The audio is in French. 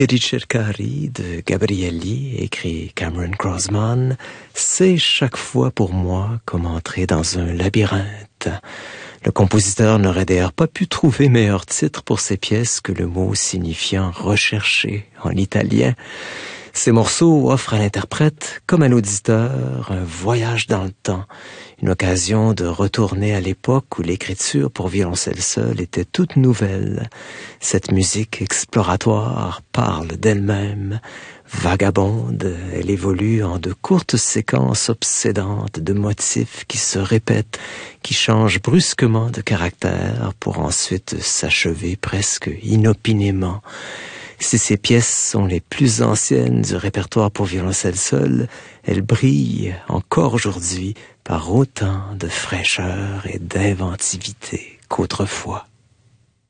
Ricercari de Gabrielli, écrit Cameron Crossman, c'est chaque fois pour moi comme entrer dans un labyrinthe. Le compositeur n'aurait d'ailleurs pas pu trouver meilleur titre pour ses pièces que le mot signifiant rechercher en italien. Ces morceaux offrent à l'interprète, comme à l'auditeur, un voyage dans le temps, une occasion de retourner à l'époque où l'écriture pour violoncelle seul était toute nouvelle. Cette musique exploratoire parle d'elle-même, vagabonde, elle évolue en de courtes séquences obsédantes de motifs qui se répètent, qui changent brusquement de caractère pour ensuite s'achever presque inopinément. Si ces pièces sont les plus anciennes du répertoire pour violoncelle seul, elles brillent encore aujourd'hui par autant de fraîcheur et d'inventivité qu'autrefois.